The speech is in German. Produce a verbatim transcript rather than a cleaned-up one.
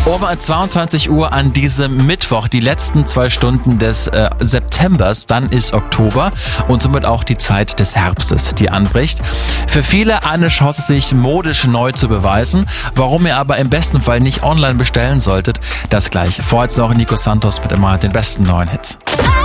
Um zweiundzwanzig Uhr an diesem Mittwoch, die letzten zwei Stunden des äh, Septembers, dann ist Oktober und somit auch die Zeit des Herbstes, die anbricht. Für viele eine Chance, sich modisch neu zu beweisen. Warum ihr aber im besten Fall nicht online bestellen solltet, das gleich. Vorher jetzt noch Nico Santos mit immer den besten neuen Hits.